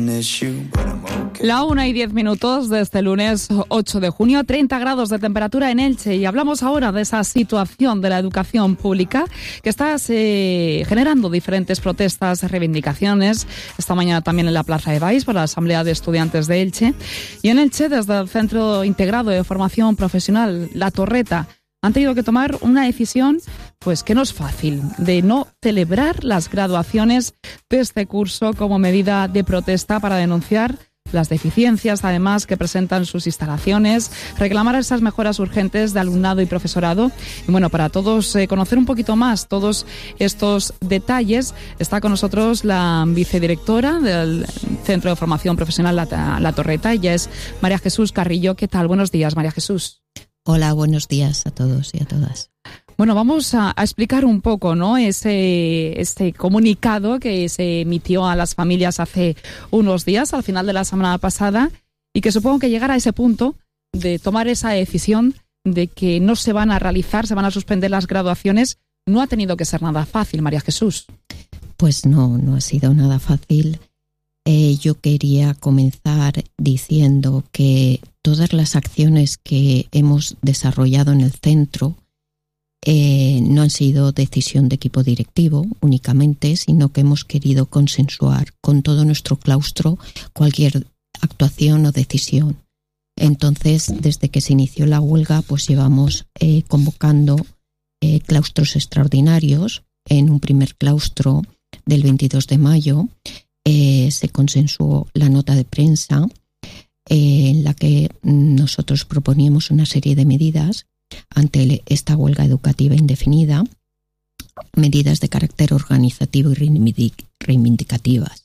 La 1:10 de este lunes 8 de junio, 30 grados de temperatura en Elche, y hablamos ahora de esa situación de la educación pública que está generando diferentes protestas, reivindicaciones. Esta mañana también en la Plaza de Baix por la Asamblea de Estudiantes de Elche. Y en Elche, desde el Centro Integrado de Formación Profesional La Torreta, han tenido que tomar una decisión, pues que no es fácil, de no celebrar las graduaciones de este curso como medida de protesta para denunciar las deficiencias, además, que presentan sus instalaciones, reclamar esas mejoras urgentes de alumnado y profesorado. Y bueno, para todos conocer un poquito más todos estos detalles, está con nosotros la vicedirectora del Centro de Formación Profesional La Torreta. Ella es María Jesús Carrillo. ¿Qué tal? Buenos días, María Jesús. Hola, buenos días a todos y a todas. Bueno, vamos a explicar un poco, ¿no? Ese comunicado que se emitió a las familias hace unos días, al final de la semana pasada, y que supongo que llegará a ese punto de tomar esa decisión de que no se van a realizar, se van a suspender las graduaciones. No ha tenido que ser nada fácil, María Jesús. Pues no ha sido nada fácil. Yo quería comenzar diciendo que todas las acciones que hemos desarrollado en el centro no han sido decisión de equipo directivo únicamente, sino que hemos querido consensuar con todo nuestro claustro cualquier actuación o decisión. Entonces, desde que se inició la huelga, pues llevamos convocando claustros extraordinarios. En un primer claustro del 22 de mayo se consensuó la nota de prensa en la que nosotros proponíamos una serie de medidas ante esta huelga educativa indefinida, medidas de carácter organizativo y reivindicativas.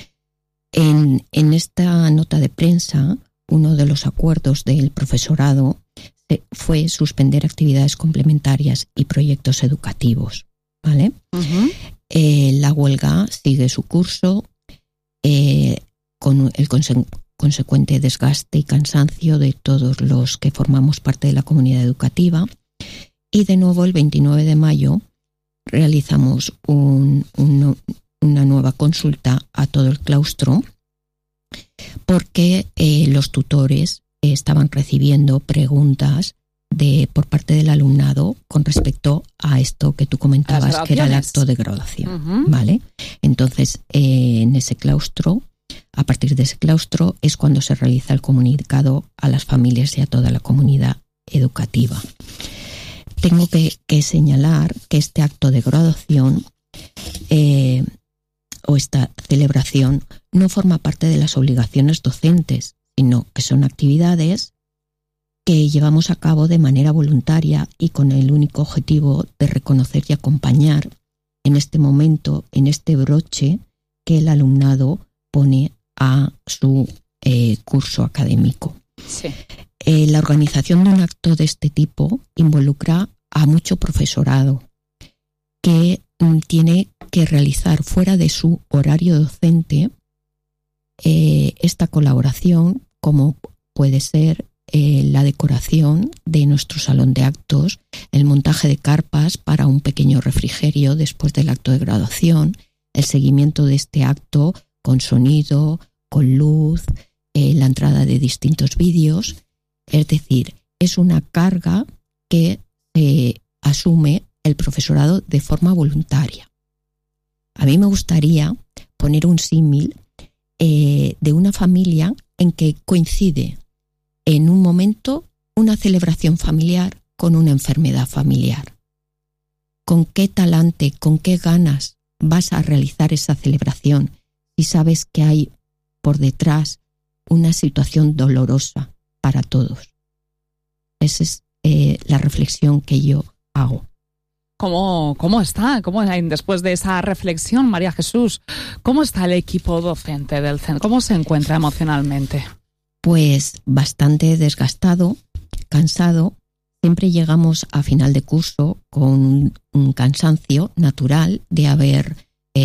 En esta nota de prensa, uno de los acuerdos del profesorado fue suspender actividades complementarias y proyectos educativos, ¿vale? Uh-huh. La huelga sigue su curso con el consecuente desgaste y cansancio de todos los que formamos parte de la comunidad educativa. Y de nuevo, el 29 de mayo realizamos una nueva consulta a todo el claustro porque los tutores estaban recibiendo preguntas por parte del alumnado con respecto a esto que tú comentabas, que era el acto de graduación. Uh-huh. ¿Vale? Entonces, en ese claustro, a partir de ese claustro, es cuando se realiza el comunicado a las familias y a toda la comunidad educativa. Tengo que señalar que este acto de graduación o esta celebración no forma parte de las obligaciones docentes, sino que son actividades que llevamos a cabo de manera voluntaria y con el único objetivo de reconocer y acompañar en este momento, en este broche que el alumnado pone a su curso académico. Sí. La organización de un acto de este tipo involucra a mucho profesorado que tiene que realizar fuera de su horario docente esta colaboración, como puede ser la decoración de nuestro salón de actos, el montaje de carpas para un pequeño refrigerio después del acto de graduación, el seguimiento de este acto con sonido, con luz, la entrada de distintos vídeos. Es decir, es una carga que asume el profesorado de forma voluntaria. A mí me gustaría poner un símil de una familia en que coincide en un momento una celebración familiar con una enfermedad familiar. ¿Con qué talante, con qué ganas vas a realizar esa celebración si sabes que hay por detrás una situación dolorosa para todos? Esa es la reflexión que yo hago. ¿Cómo está? Después de esa reflexión, María Jesús, cómo está el equipo docente del centro? ¿Cómo se encuentra emocionalmente? Pues bastante desgastado, cansado. Siempre llegamos a final de curso con un cansancio natural de haber,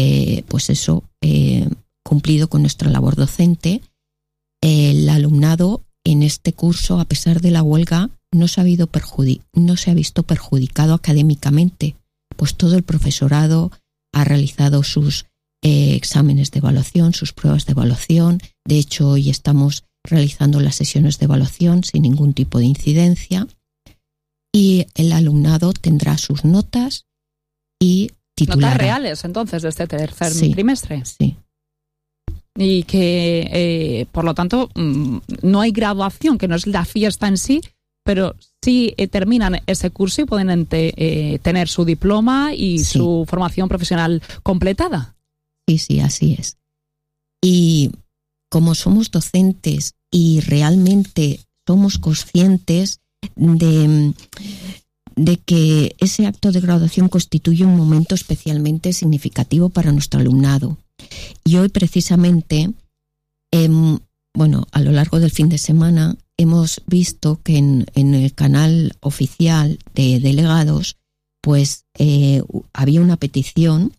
cumplido con nuestra labor docente. El alumnado en este curso, a pesar de la huelga, no se ha visto perjudicado académicamente, pues todo el profesorado ha realizado sus exámenes de evaluación, sus pruebas de evaluación. De hecho, hoy estamos realizando las sesiones de evaluación sin ningún tipo de incidencia. Y el alumnado tendrá sus notas y titulará. Notas reales, entonces, de este tercer trimestre. Sí. Y que, por lo tanto, no hay graduación, que no es la fiesta en sí, pero sí terminan ese curso y pueden tener su diploma y su formación profesional completada. Sí, así es. Y como somos docentes y realmente somos conscientes de que ese acto de graduación constituye un momento especialmente significativo para nuestro alumnado. Y hoy precisamente, a lo largo del fin de semana, hemos visto que en el canal oficial de delegados, pues había una petición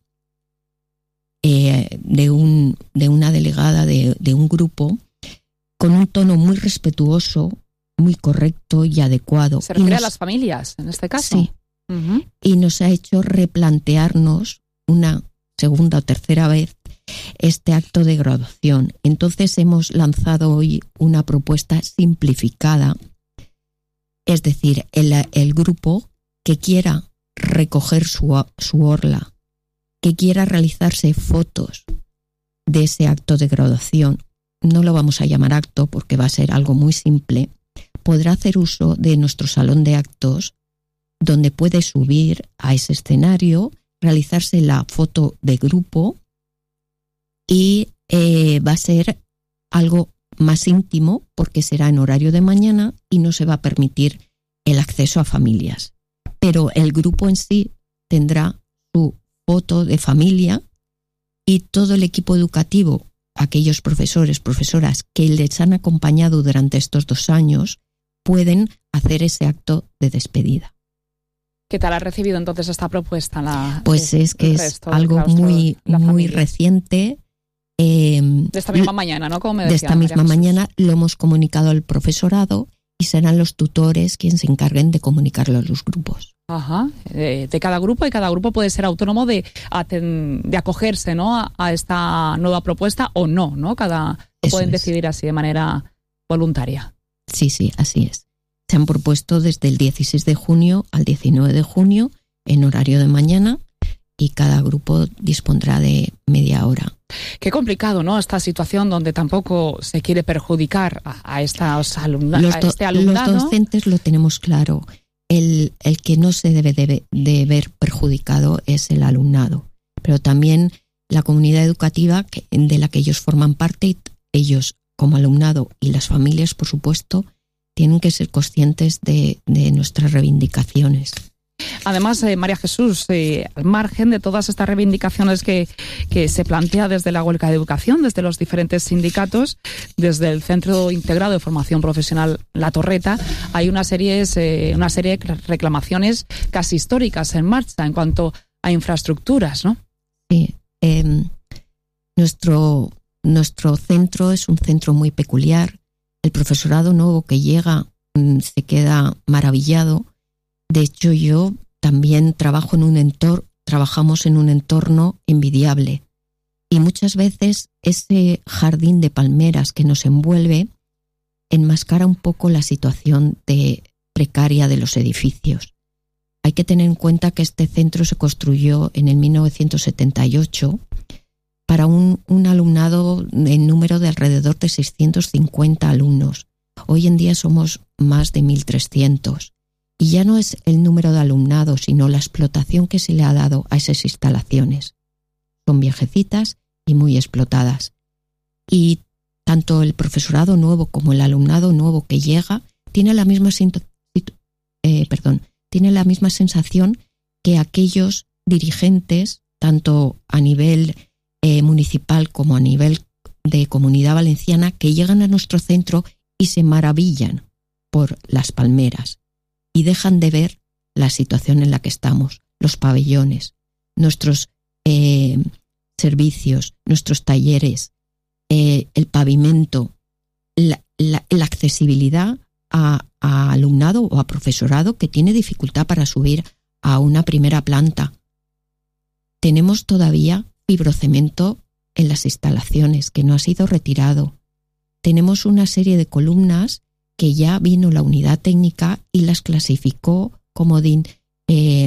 de una delegada de un grupo con un tono muy respetuoso, muy correcto y adecuado. ¿Se refiere a las familias, en este caso? Sí. Uh-huh. Y nos ha hecho replantearnos una segunda o tercera vez este acto de graduación. Entonces hemos lanzado hoy una propuesta simplificada, es decir, el grupo que quiera recoger su orla, que quiera realizarse fotos de ese acto de graduación, no lo vamos a llamar acto porque va a ser algo muy simple, podrá hacer uso de nuestro salón de actos, donde puede subir a ese escenario, realizarse la foto de grupo y va a ser algo más íntimo porque será en horario de mañana y no se va a permitir el acceso a familias. Pero el grupo en sí tendrá su foto de familia y todo el equipo educativo, aquellos profesores, profesoras que les han acompañado durante estos 2 años, pueden hacer ese acto de despedida. ¿Qué tal ha recibido entonces esta propuesta? Pues es que es algo muy reciente. De esta misma mañana, ¿no? Como me decía, de esta misma mañana lo hemos comunicado al profesorado y serán los tutores quienes se encarguen de comunicarlo a los grupos. Ajá, de cada grupo, y cada grupo puede ser autónomo de acogerse, ¿no? a esta nueva propuesta o no, ¿no? Pueden decidir así de manera voluntaria. Sí, así es. Se han propuesto desde el 16 de junio al 19 de junio en horario de mañana y cada grupo dispondrá de media hora. Qué complicado, ¿no? Esta situación donde tampoco se quiere perjudicar a este alumnado. Los docentes lo tenemos claro. El que no se debe de ver perjudicado es el alumnado, pero también la comunidad educativa de la que ellos forman parte, y ellos como alumnado y las familias, por supuesto, tienen que ser conscientes de nuestras reivindicaciones. Además, María Jesús, al margen de todas estas reivindicaciones que se plantea desde la huelga de educación, desde los diferentes sindicatos, desde el Centro Integrado de Formación Profesional La Torreta, hay una serie de reclamaciones casi históricas en marcha en cuanto a infraestructuras, ¿no? Sí. Nuestro centro es un centro muy peculiar. El profesorado nuevo que llega se queda maravillado. De hecho, yo también trabajamos en un entorno envidiable. Y muchas veces ese jardín de palmeras que nos envuelve enmascara un poco la situación precaria de los edificios. Hay que tener en cuenta que este centro se construyó en el 1978 para un alumnado en número de alrededor de 650 alumnos. Hoy en día somos más de 1.300. Y ya no es el número de alumnado, sino la explotación que se le ha dado a esas instalaciones. Son viejecitas y muy explotadas. Y tanto el profesorado nuevo como el alumnado nuevo que llega tiene la misma sensación que aquellos dirigentes, tanto a nivel municipal como a nivel de Comunidad Valenciana, que llegan a nuestro centro y se maravillan por las palmeras y dejan de ver la situación en la que estamos, los pabellones, nuestros servicios, nuestros talleres, el pavimento, la accesibilidad a alumnado o a profesorado que tiene dificultad para subir a una primera planta. Tenemos todavía fibrocemento en las instalaciones, que no ha sido retirado. Tenemos una serie de columnas que ya vino la unidad técnica y las clasificó como